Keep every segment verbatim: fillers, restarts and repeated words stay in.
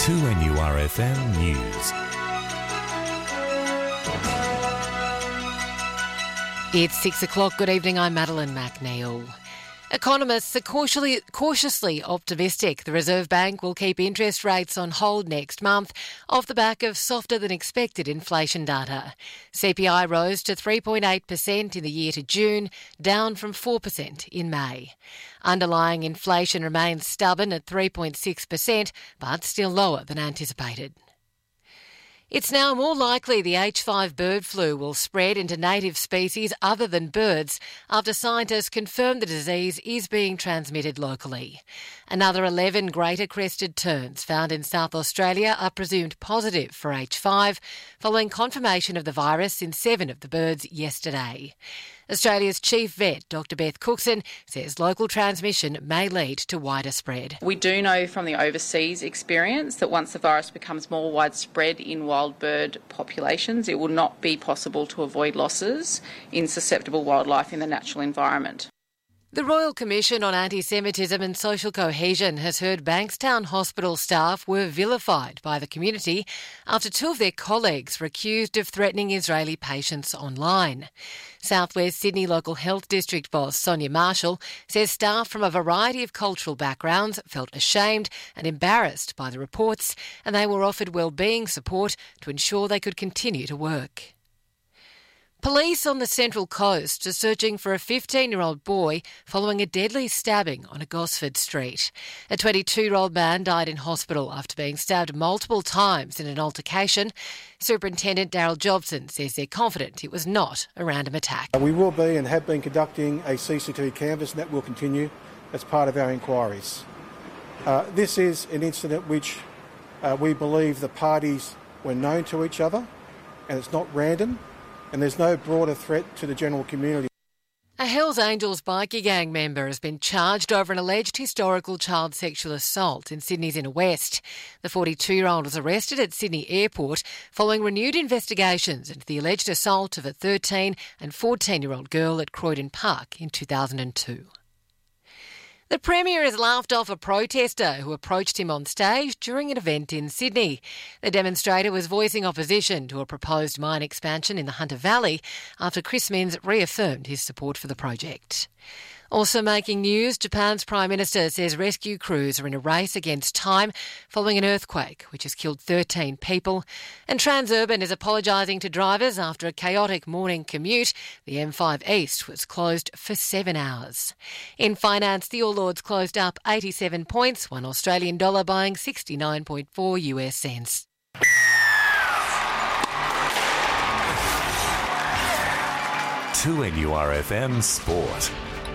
two N U R F M News. It's six o'clock. Good evening, I'm Madeline McNeil. Economists are cautiously, cautiously optimistic the Reserve Bank will keep interest rates on hold next month off the back of softer than expected inflation data. C P I rose to three point eight percent in the year to June, down from four percent in May. Underlying inflation remains stubborn at three point six percent, but still lower than anticipated. It's now more likely the H five bird flu will spread into native species other than birds after scientists confirm the disease is being transmitted locally. Another eleven greater crested terns found in South Australia are presumed positive for H five, following confirmation of the virus in seven of the birds yesterday. Australia's chief vet, Doctor Beth Cookson, says local transmission may lead to wider spread. We do know from the overseas experience that once the virus becomes more widespread in wild bird populations, it will not be possible to avoid losses in susceptible wildlife in the natural environment. The Royal Commission on Anti-Semitism and Social Cohesion has heard Bankstown Hospital staff were vilified by the community after two of their colleagues were accused of threatening Israeli patients online. South West Sydney Local Health District boss Sonia Marshall says staff from a variety of cultural backgrounds felt ashamed and embarrassed by the reports, and they were offered wellbeing support to ensure they could continue to work. Police on the Central Coast are searching for a fifteen-year-old boy following a deadly stabbing on a Gosford street. A twenty-two-year-old man died in hospital after being stabbed multiple times in an altercation. Superintendent Daryl Jobson says they're confident it was not a random attack. We will be and have been conducting a C C T V canvass, and that will continue as part of our inquiries. Uh, this is an incident which uh, we believe the parties were known to each other, and it's not random. And there's no broader threat to the general community. A Hells Angels bikie gang member has been charged over an alleged historical child sexual assault in Sydney's Inner West. The forty-two-year-old was arrested at Sydney Airport following renewed investigations into the alleged assault of a thirteen and fourteen-year-old girl at Croydon Park in two thousand two. The Premier has laughed off a protester who approached him on stage during an event in Sydney. The demonstrator was voicing opposition to a proposed mine expansion in the Hunter Valley after Chris Minns reaffirmed his support for the project. Also making news, Japan's Prime Minister says rescue crews are in a race against time following an earthquake which has killed thirteen people. And Transurban is apologising to drivers after a chaotic morning commute. The M five East was closed for seven hours. In finance, the All Ords closed up eighty-seven points, one Australian dollar buying sixty-nine point four U S cents. two N U R F M Sport.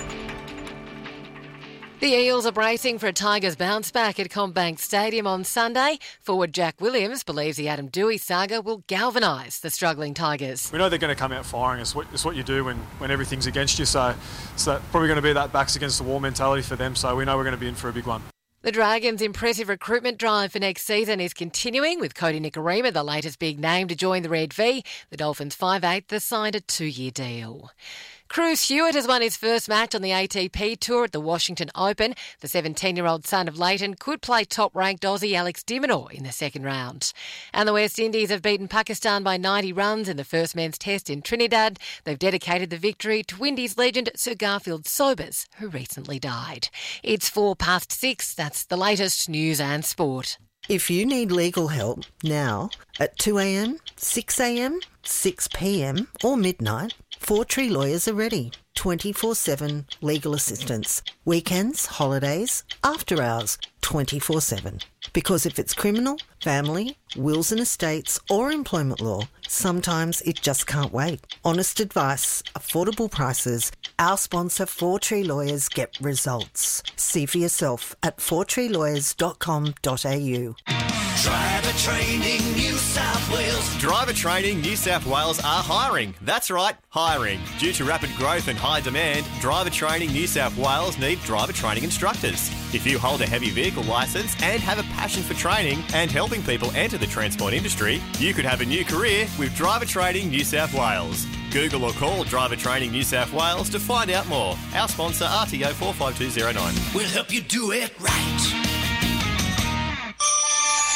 The Eels are bracing for a Tigers bounce back at CommBank Stadium on Sunday. Forward Jack Williams believes the Adam Doueihi saga will galvanise the struggling Tigers. We know they're going to come out firing. It's what, it's what you do when, when everything's against you. So it's so probably going to be that backs against the wall mentality for them. So we know we're going to be in for a big one. The Dragons' impressive recruitment drive for next season is continuing, with Cody Nikorima the latest big name to join the Red V. The Dolphins' five eighth has signed a two-year deal. Cruz Hewitt has won his first match on the A T P Tour at the Washington Open. The seventeen-year-old son of Leighton could play top-ranked Aussie Alex de Minaur in the second round. And the West Indies have beaten Pakistan by ninety runs in the first men's test in Trinidad. They've dedicated the victory to Windies legend Sir Garfield Sobers, who recently died. It's four past six. That's the latest news and sport. If you need legal help now at two a.m, six a.m, six p.m or midnight, Four Tree Lawyers are ready. twenty-four seven legal assistance. Weekends, holidays, after hours, twenty-four seven. Because if it's criminal, family, wills and estates or employment law, sometimes it just can't wait. Honest advice, affordable prices. Our sponsor Four Tree Lawyers get results. See for yourself at four tree lawyers dot com dot a u. Driver Training New South Wales. Driver Training New South Wales are hiring. That's right, hiring. Due to rapid growth and high demand, Driver Training New South Wales need driver training instructors. If you hold a heavy vehicle licence and have a passion for training and helping people enter the transport industry, you could have a new career with Driver Training New South Wales. Google or call Driver Training New South Wales to find out more. Our sponsor, R T O four five two zero nine. We'll help you do it right.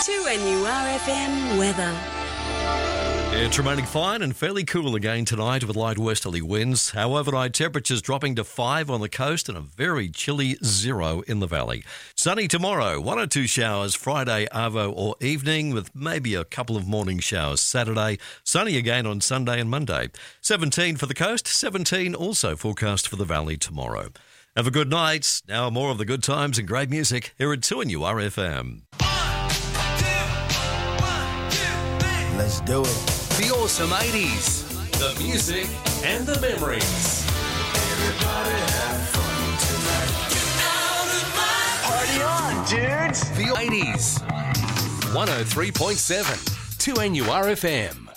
two N U R F M weather. It's remaining fine and fairly cool again tonight with light westerly winds. However, night temperatures dropping to five on the coast and a very chilly zero in the valley. Sunny tomorrow, one or two showers Friday, arvo or evening with maybe a couple of morning showers Saturday. Sunny again on Sunday and Monday. seventeen for the coast, seventeen also forecast for the valley tomorrow. Have a good night. Now more of the good times and great music here at two N U R F M. Let's do it. The awesome eighties, the music and the memories. Everybody have fun tonight. Get out of my party on, dudes. The eighties. one oh three point seven, two N U R F M.